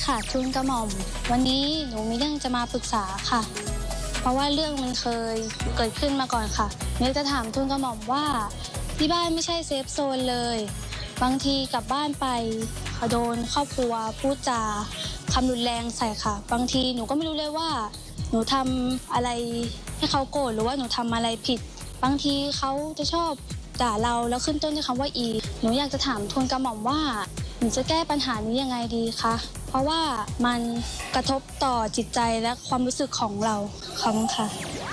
ค่ะทูลกระหม่อมวันนี้หนูมีเรื่องจะมาปรึกษาค่ะเพราะว่าเรื่องมันเคยเกิดขึ้นมาก่อนค่ะหนูจะถามทูลกระหม่อมว่าที่บ้านไม่ใช่เซฟโซนเลยบางทีกลับบ้านไปเขาโดนครอบครัวพูดจาคำรุนแรงใส่ค่ะบางทีหนูก็ไม่รู้เลยว่าหนูทำอะไรให้เขาโกรธหรือว่าหนูทำอะไรผิดบางทีเขาจะชอบด่าเราแล้วขึ้นต้นด้วยคำว่าอีหนูอยากจะถามทูลกระหม่อมว่าหนูจะแก้ปัญหานี้ยังไงดีคะเพราะว่ามันกระทบต่อจิตใจและความรู้สึกของเราขอบคุณค่ะ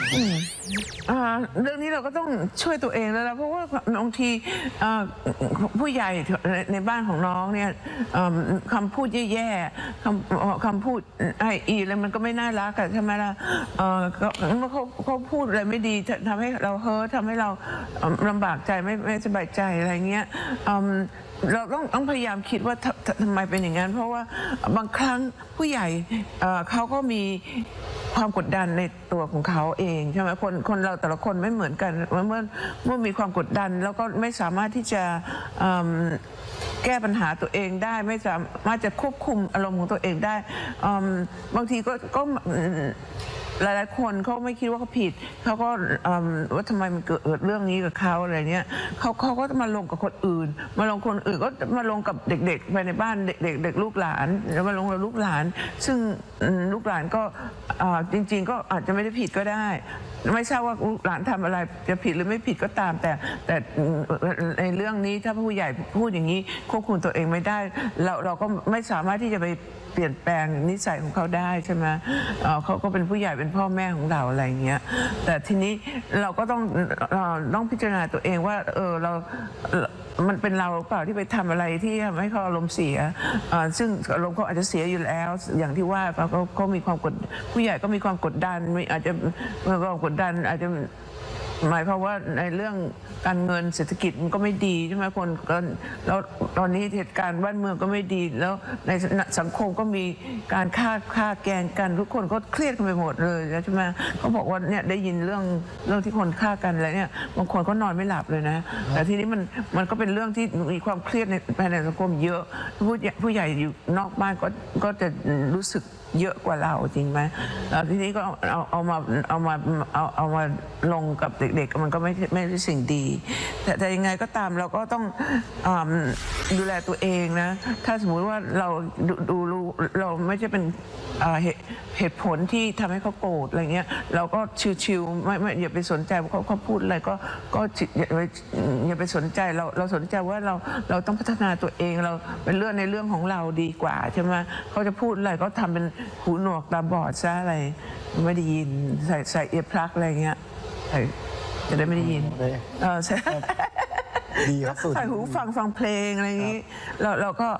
เรื่องนี้เราก็ต้องช่วยตัวเองแล้วนะเพราะว่าบางทีผู้ใหญ่ในบ้านของน้องเนี่ยคำพูดแย่ๆคำพูดไอ้อีแล้วมันก็ไม่น่ารักใช่ไหมล่ะเขาพูดอะไรไม่ดีทำให้เราเฮิร์ททำให้เราลำบากใจไม่สบายใจอะไรเงี้ยเราต้องพยายามคิดว่าทำไมเป็นอย่างนั้นเพราะว่าบางครั้งผู้ใหญ่เขาก็มีความกดดันในตัวของเขาเองใช่ไหมคนเราแต่ละคนไม่เหมือนกันเมื่อมีความกดดันแล้วก็ไม่สามารถที่จะแก้ปัญหาตัวเองได้ไม่สามารถจะควบคุมอารมณ์ของตัวเองได้บางทีก็หลายๆคนเขาไม่คิดว่าเขาผิดเขาก็ว่าทำไมมันเกิดเรื่องนี้กับเขาอะไรเนี้ยเขาก็มาลงกับคนอื่นมาลงคนอื่นก็มาลงกับเด็กๆภายในบ้านเด็กลูกหลานแล้วมาลงกับลูกหลานซึ่งลูกหลานก็จริงๆก็อาจจะไม่ได้ผิดก็ได้ไม่ทราบว่าลูกหลานทำอะไรจะผิดหรือไม่ผิดก็ตามแต่ในเรื่องนี้ถ้าผู้ใหญ่พูดอย่างนี้ควบคุมตัวเองไม่ได้เราก็ไม่สามารถที่จะไปเปลี่ยนแปลงนิสัยของเขาได้ใช่ไหมเขาก็เป็นผู้ใหญ่เป็นพ่อแม่ของเราอะไรอย่างเงี้ยแต่ทีนี้เราก็ต้องพิจารณาตัวเองว่ามันเป็นเราเปล่าที่ไปทำอะไรที่ทำให้เขาอารมณ์เสียซึ่งอารมณ์เขาอาจจะเสียอยู่แล้วอย่างที่ว่าเขามีความกดผู้ใหญ่ก็มีความกดดันอาจจะความกดดันอาจจะหมายความว่าในเรื่องการเงินเศรษฐกิจมันก็ไม่ดีใช่ไหมคนแล้วตอนนี้เหตุการณ์บ้านเมืองก็ไม่ดีแล้วในสังคมก็มีการฆ่าแกล้งกันทุกคนก็เครียดกันไปหมดเลยใช่ไหมเขาบอกว่าเนี่ยได้ยินเรื่องที่คนฆ่ากันอะไรเนี่ยบางคนก็นอนไม่หลับเลยนะแต่ทีนี้มันก็เป็นเรื่องที่มีความเครียดในภายในสังคมเยอะผู้ใหญ่อยู่นอกบ้านก็จะรู้สึกเยอะกว่าเราจริงไหมทีนี้ก็เอามาลงกับเด็กๆมันก็ไม่ใช่สิ่งดีแต่ยังไงก็ตามเราก็ต้องดูแลตัวเองนะถ้าสมมุติว่าเราไม่ใช่เป็นเหตุผลที่ทำให้เขาโกรธอะไรเงี้ยเราก็ชิวๆไม่อย่าไปสนใจว่าเขาพูดอะไรก็อย่าไปสนใจเราสนใจว่าเราต้องพัฒนาตัวเองเราเป็นเรื่องในเรื่องของเราดีกว่าใช่ไหมเขาจะพูดอะไรก็ทำเป็นหูหนวกตาบอดซะอะไรไม่ได้ยินใส่เอียร์พลักอะไรเงี้ยจะได้ไม่ได้ยินใช่ดีครับใส่หูฟังเพลงอะไรอย่างนี้เราก็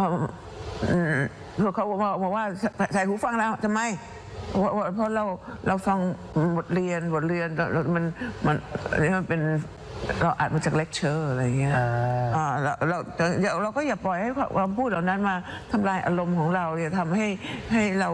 เขาบอกว่าใส่หูฟังแล้วทำไมเพราะเราฟังบทเรียนมันเป็นเราอ่านมาจากเลคเชอร์อะไรเงี้ยเราก็อย่าปล่อยให้ความพูดเหล่านั้นมาทำลายอารมณ์ของเราอย่าทำให้เรา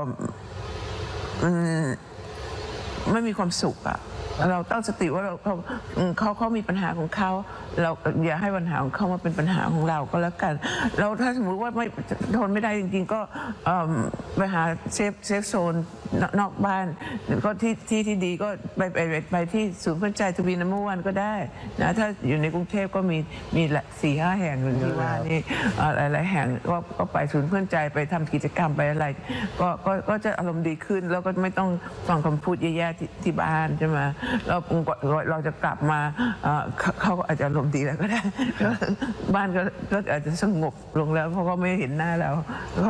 ไม่มีความสุขอะเราตั้งสติว่าเขามีปัญหาของเขาเราอย่าให้ปัญหาของเขามาเป็นปัญหาของเราก็แล้วกันเราถ้าสมมุติว่าไม่ทนไม่ได้จริงๆก็ไปหาเซฟโซนนอกบ้านก็ที่ดีก็ไปที่ศูนย์เพื่อนใจทวีน้ำวันก็ได้นะถ้าอยู่ในกรุงเทพก็มี4-5 แห่งที่ว่านี่หลายๆแห่งก็ไปศูนย์เพื่อนใจไปทำกิจกรรมไปอะไรก็จะอารมณ์ดีขึ้นแล้วก็ไม่ต้องฟังคำพูดแย่ๆที่บ้านใช่ไหมเราจะกลับมาเขาก็อาจจะอารมณ์ดีแล้วก็ได้บ้านก็อาจจะสงบลงแล้วเพราะเขาไม่เห็นหน้าเรา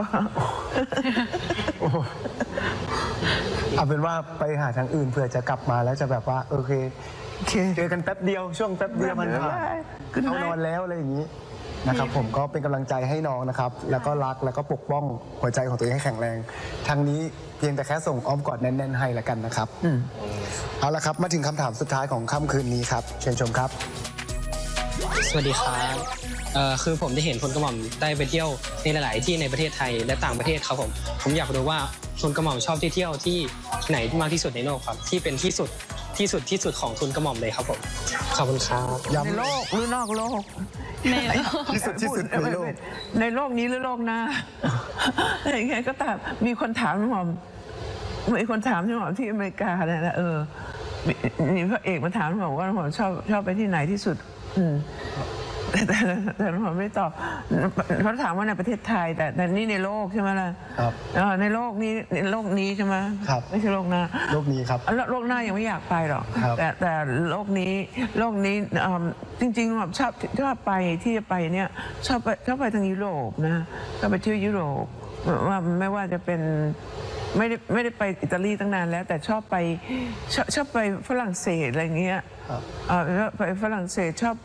เอาเป็นว่าไปหาทางอื่นเผื่อจะกลับมาแล้วจะแบบว่าโอเคเจอกันแป๊บเดียวช่วงแป๊บเดียวมันผ่านเอานอนแล้วอะไรอย่างนี้นะครับผมก็เป็นกำลังใจให้น้องนะครับแล้วก็รักแล้วก็ปกป้องหัวใจของตัวเองให้แข็งแรงทางนี้เพียงแต่แค่ส่งอ้อมกอดแน่นๆให้ละกันนะครับเอาละครับมาถึงคำถามสุดท้ายของค่ำคืนนี้ครับเชิญชมครับสวัสดีครับคือผมได้เห็นทูลกระหม่อมได้ไปเที่ยวในหลายๆที่ในประเทศไทยและต่างประเทศครับผมอยากรู้ว่าทูลกระหม่อมชอบที่เที่ยวที่ไหนมากที่สุดในโลกครับที่เป็นที่สุดที่ที่สุดของทุนกระหม่อมเลยครับผมขอบคุณครับในโลกหรือนอกโลกในโลกที่สุดในโลกในโลกนี้หรือโลกหน้าอะไรอย่างเงี้ยก็ตามมีคนถามหม่อมมีคนถามที่หม่อมที่อเมริกาเนี่ยนะมีพระเอกมาถามหม่อมว่าหม่อมชอบไปที่ไหนที่สุดแต่หม่อมไม่ตอบเขาถามว่าในประเทศไทยแต่นี่ในโลกใช่ไหมล่ะครับในโลกนี้ใช่ไหมครับไม่ใช่โลกหน้าโลกนี้ครับโลกหน้ายังไม่อยากไปหรอกครับแต่โลกนี้จริงๆแบบชอบไปที่จะไปเนี่ยชอบไปทางยุโรปนะชอบไปเที่ยวยุโรปว่าไม่ว่าจะเป็นไม่ได้ไปอิตาลีตั้งนานแล้ว แต่ชอบไปฝรั่งเศสอะไรเงี้ยไปฝรั่งเศสชอบไป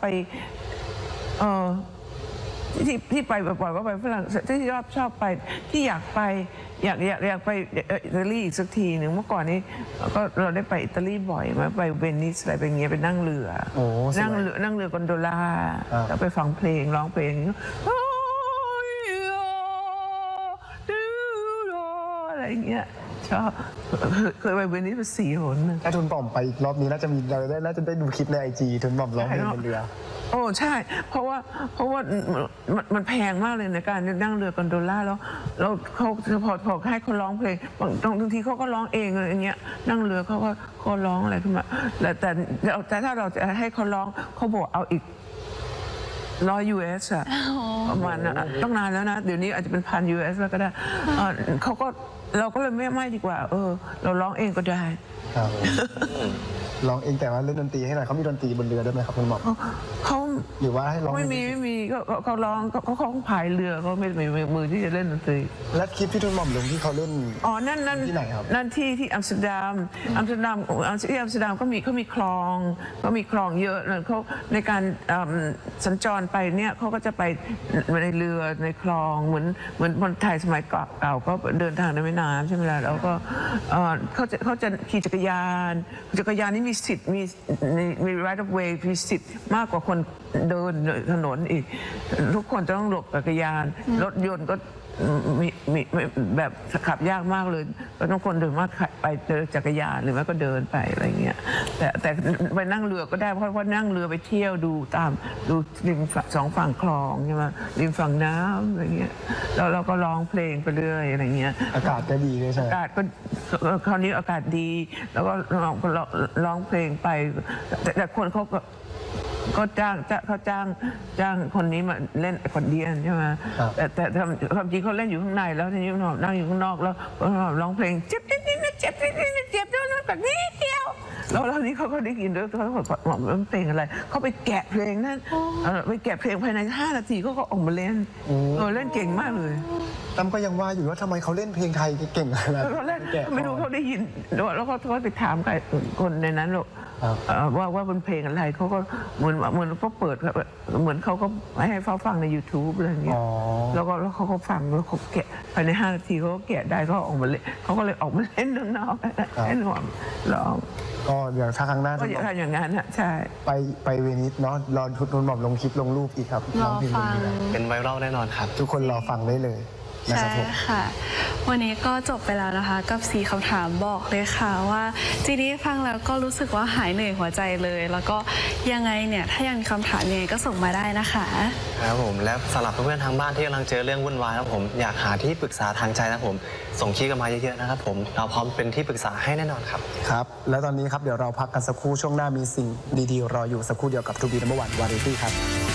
ที่ไปบ่อยๆก็ไปฝรั่งเศสที่ชอบไปที่อยากไปอยากไปอิตาลีอีกสักทีหนึ่งเมื่อก่อนนี้ก็เราได้ไปอิตาลีบ่อยมาไปเวนิสอะไรไปเงี้ยไปนั่งเรือโอ้สวยนั่งเรือกอนโดล่าแล้วไปฟังเพลงร้องเพลงอะไรอย่างเงี้ยชอบเคยไปเวนิสมา4 หนถ้าทุนป่อมไปอีกรอบนี้น่าจะได้ดูคลิปในIG ทุนป่อมร้องเพลงบนเรือโอ้ใช่เพราะว่ามันแพงมากเลยในการนั่งเรือกอนโดล่าแล้วเขาพอให้เขาร้องเพลงบางทีเขาก็ร้องเองอะไรอย่างเงี้ยนั่งเรือเขาก็ร้องอะไรขึ้นมาแต่ถ้าเราจะให้เขาร้องเขาบอกเอาอีก100 US อะประมาณนั้นต้องนานแล้วนะเดี๋ยวนี้อาจจะเป็น1,000 US แล้วก็ได้เราก็เลยไม่ดีกว่าเราร้องเองก็ได้ครับร้องเองแต่ว่าเล่นดนตรีให้หน่อยเขามีดนตรีบนเรือด้วยไหมครับคุณหมอเขาหรือว่าให้ร้องไม่มีก็เขาร้องเขาพายเรือเขาไม่มีมือที่จะเล่นดนตรีและคลิปที่ทุนหม่อมลงที่เขาเล่นนั่นที่ไหนครับนั่นที่อัมสเตอร์ดัมที่อัมสเตอร์ดัมก็มีคลองเยอะเขาในการสัญจรไปเนี่ยเขาก็จะไปในเรือในคลองเหมือนคนไทยสมัยเก่าก็เดินทางในแม่น้ำใช่ไหมล่ะแล้วก็เขาจะขี่จักรยานนี่มีสิทธิ์มี right of way มีสิทธิ์มากกว่าคนเดินถนนอีกทุกคนจะต้องหลบจักรยานรถยนต์ก็มีแบบขับยากมากเลยก็ต้องคนเดินมาไปเดินจักรยานหรือว่าก็เดินไปอะไรเงี้ยแต่ไปนั่งเรือก็ได้เพราะว่านั่งเรือไปเที่ยวดูริม2 ฝั่งคลองใช่ไหมริมฝั่งน้ำอะไรเงี้ยแล้วเราก็ร้องเพลงไปเรื่อยอะไรเงี้ยอากาศก็ดีด้วยใช่ไหมอากาศก็คราวนี้อากาศดีแล้วก็ร้องเพลงไปแต่คนเขาก็จ้างคนนี้มาเล่นคอนเดียนใช่ไหมแต่ความจริงเขาเล่นอยู่ข้างในแล้วทีนี้หนอนั่งอยู่ข้างนอกแล้วร้องเพลงเจ็บนิดเจ็บด้วยแบบนี้เดียวแล้วนี้เขาก็ได้ยินด้วยเขาบอกว่าเพลงอะไรเขาไปแกะเพลงนั่นไปแกะเพลงภายใน5 นาทีก็ออกมาเล่นเล่นเก่งมากเลยตั้มก็ยังว่าอยู่ว่าทำไมเขาเล่นเพลงไทยเก่งขนาดนั้นเขาเล่นไม่รู้เขาได้ยินแล้วเขาไปถามใครคนในนั้นหรอกว่าเป็นเพลงอะไรเขาก็เหมือนเขาเปิดเหมือนเขาก็ให้เขาฟังใน YouTube อะไรอย่างเงี้ยแล้วเขาก็ฟังแล้วเขาแกะภายใน5 นาทีเขาก็แกะได้เขาออกมาเล่นเขาก็เลยออกมาเล่นข้างนอกให้หน่วงร้องก็เดี๋ยวถ้าครั้งหน้าก็อย่างนั้นอ่ะใช่ไปเวนิสเนาะรอทุนหม่อมลงคลิปลงรูปอีกครับรอฟังเป็นไวรัลแน่นอนครับทุกคนรอฟังได้เลยใช่ค่ะวันนี้ก็จบไปแล้วนะคะกับ4 คำถามบอกเลยค่ะว่าจีนี้ฟังแล้วก็รู้สึกว่าหายเหนื่อยหัวใจเลยแล้วก็ยังไงเนี่ยถ้ายังมีคำถามยังไงก็ส่งมาได้นะคะครับผมและสำหรับเพื่อนๆทางบ้านที่กำลังเจอเรื่องวุ่นวายนะผมอยากหาที่ปรึกษาทางใจนะผมส่งคลิปกันมาเยอะๆนะครับผมเราพร้อมเป็นที่ปรึกษาให้แน่นอนครับครับแล้วตอนนี้ครับเดี๋ยวเราพักกันสักครู่ช่วงหน้ามีสิ่งดีๆรออยู่สักครู่เดียวกับทูบีนัมเบอร์ 1 วาไรตี้ครับ